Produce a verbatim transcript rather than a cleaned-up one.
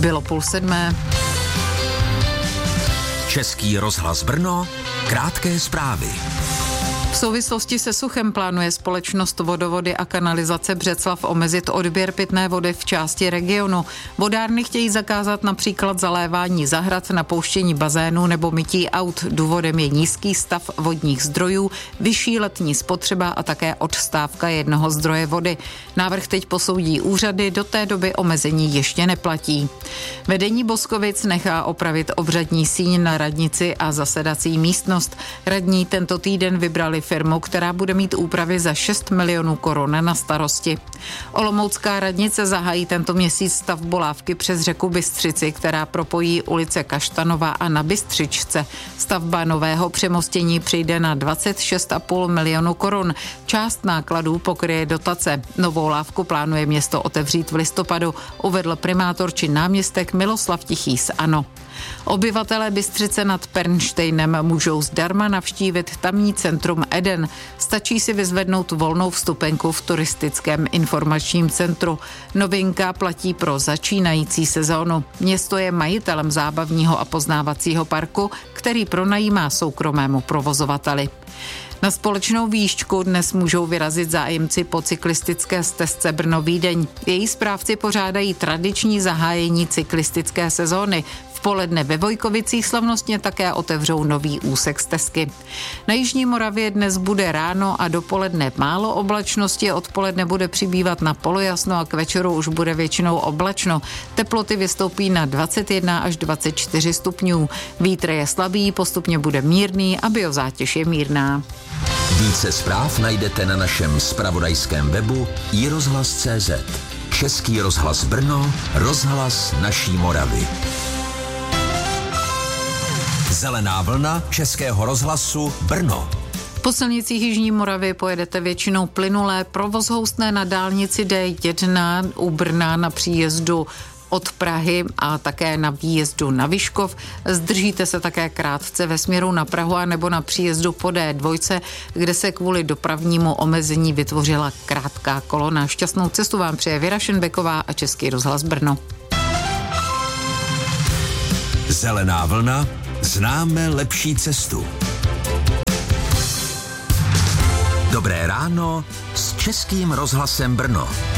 Bylo půl sedmé. Český rozhlas Brno, krátké zprávy. V souvislosti se suchem plánuje společnost Vodovody a kanalizace Břeclav omezit odběr pitné vody v části regionu. Vodárny chtějí zakázat například zalévání zahrad, napouštění bazénů nebo mytí aut. Důvodem je nízký stav vodních zdrojů, vyšší letní spotřeba a také odstávka jednoho zdroje vody. Návrh teď posoudí úřady, do té doby omezení ještě neplatí. Vedení Boskovic nechá opravit obřadní síň na radnici a zasedací místnost. Radní tento týden vybrali firmu, která bude mít úpravy za šest milionů korun na starosti. Olomoucká radnice zahájí tento měsíc stavbu lávky přes řeku Bystřici, která propojí ulice Kaštanová a Na Bystřičce. Stavba nového přemostění přijde na dvacet šest a půl milionu korun. Část nákladů pokryje dotace. Novou lávku plánuje město otevřít v listopadu, uvedl primátor či náměstek Miloslav Tichý z ANO. Obyvatelé Bystřice nad Pernštejnem můžou zdarma navštívit tamní centrum Eden. Stačí si vyzvednout volnou vstupenku v turistickém informačním centru. Novinka platí pro začínající sezónu. Město je majitelem zábavního a poznávacího parku, který pronajímá soukromému provozovateli. Na společnou výšku dnes můžou vyrazit zájemci po cyklistické stezce Brno-Vídeň. Její správci pořádají tradiční zahájení cyklistické sezóny. V poledne ve Vojkovicích slavnostně také otevřou nový úsek stezky. Na jižní Moravě dnes bude ráno a dopoledne málo oblačnosti, odpoledne bude přibývat na polojasno a k večeru už bude většinou oblačno. Teploty vystoupí na dvacet jedna až dvacet čtyři stupňů. Vítr je slabý, postupně bude mírný a biozátěž je mírná. Více zpráv najdete na našem zpravodajském webu i rozhlas tečka cé zet. Český rozhlas Brno, rozhlas naší Moravy. Zelená vlna Českého rozhlasu Brno. Po silnicích jižní Moravy pojedete většinou plynulé, provoz houstne na dálnici D jedna u Brna na příjezdu od Prahy a také na výjezdu na Vyškov. Zdržíte se také krátce ve směru na Prahu a nebo na příjezdu po D dva, kde se kvůli dopravnímu omezení vytvořila krátká kolona. Šťastnou cestu vám přeje Věra Šenbeková a Český rozhlas Brno. Zelená vlna, známe lepší cestu. Dobré ráno s Českým rozhlasem Brno.